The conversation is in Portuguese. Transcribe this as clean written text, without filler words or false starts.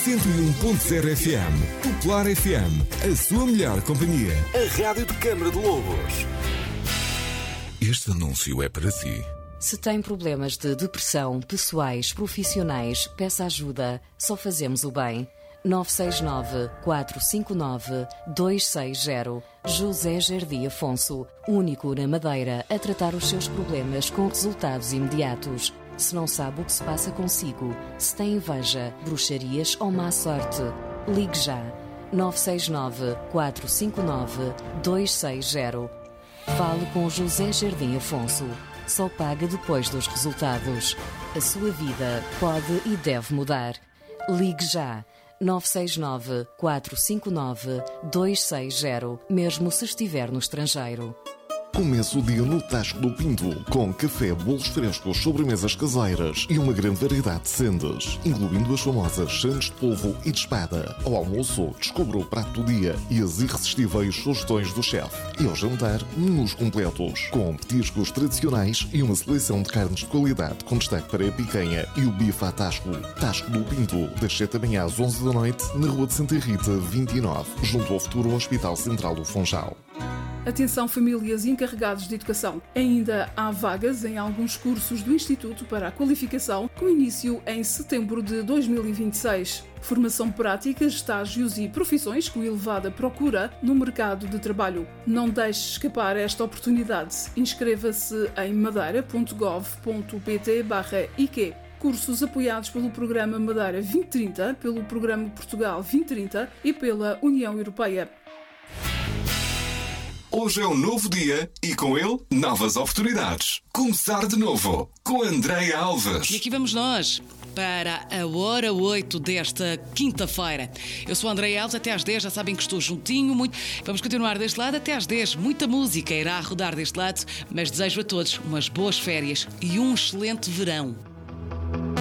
101.0 FM. Popular FM. A sua melhor companhia. A rádio de Câmara de Lobos. Este anúncio é para si. Se tem problemas de depressão, pessoais, profissionais, peça ajuda. Só fazemos o bem. 969-459-260. José Jardim Afonso, único na Madeira a tratar os seus problemas com resultados imediatos. Se não sabe o que se passa consigo, se tem inveja, bruxarias ou má sorte, ligue já. 969-459-260. Fale com José Jardim Afonso. Só paga depois dos resultados. A sua vida pode e deve mudar. Ligue já. 969-459-260, mesmo se estiver no estrangeiro. Comece o dia no Tasco do Pinto, com café, bolos frescos, sobremesas caseiras e uma grande variedade de sendas, incluindo as famosas sandes de polvo e de espada. Ao almoço, descubra o prato do dia e as irresistíveis sugestões do chefe. E ao jantar, menus completos, com petiscos tradicionais e uma seleção de carnes de qualidade, com destaque para a picanha e o bife à Tasco. Tasco do Pinto, das 7 da manhã às 11 da noite, na Rua de Santa Rita, 29, junto ao futuro Hospital Central do Funchal. Atenção famílias e encarregados de educação. Ainda há vagas em alguns cursos do Instituto para a Qualificação, com início em setembro de 2026. Formação prática, estágios e profissões com elevada procura no mercado de trabalho. Não deixe escapar esta oportunidade. Inscreva-se em madeira.gov.pt/IQ. Cursos apoiados pelo Programa Madeira 2030, pelo Programa Portugal 2030 e pela União Europeia. Hoje é um novo dia e com ele, novas oportunidades. Começar de novo com Andréia Alves. E aqui vamos nós para a hora 8 desta quinta-feira. Eu sou a Andréia Alves, até às 10, já sabem que estou juntinho. Vamos continuar deste lado até às 10. Muita música irá rodar deste lado, mas desejo a todos umas boas férias e um excelente verão.